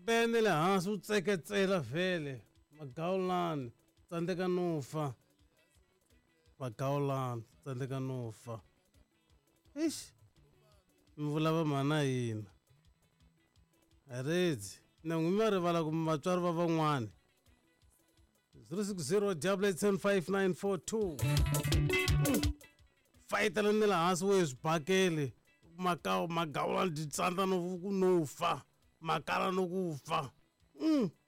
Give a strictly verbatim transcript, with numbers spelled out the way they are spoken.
tene le hansi u tseketsela vhele Magawulani tsandzeka no fa Magawulani tsandzeka no fa ish mi vulava mhana hina redzi na n'wi ma rivala ku vatswari va van'wani zero six zero double eight seven five nine four two fayitela ni le hansi we swibakele Magawulani ti tsandza no fa makala no ku fa